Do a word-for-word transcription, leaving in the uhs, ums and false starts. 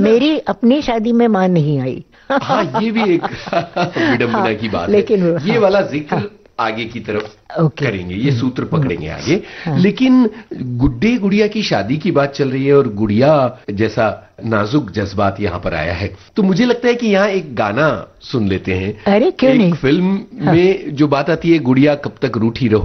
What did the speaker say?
मेरी अपनी शादी में माँ नहीं आई। हाँ, ये भी एक विडंबना हाँ, की बात लेकिन है। वो, ये हाँ, वाला जिक्र हाँ, आगे की तरफ ओके, करेंगे, ये सूत्र पकड़ेंगे आगे। हाँ, लेकिन गुड्डे गुड़िया की शादी की बात चल रही है और गुड़िया जैसा नाजुक जज्बात यहाँ पर आया है, तो मुझे लगता है कि यहाँ एक गाना सुन लेते हैं। अरे क्यों एक नहीं। फिल्म हाँ, में जो बात आती है, गुड़िया कब तक रूठी रहो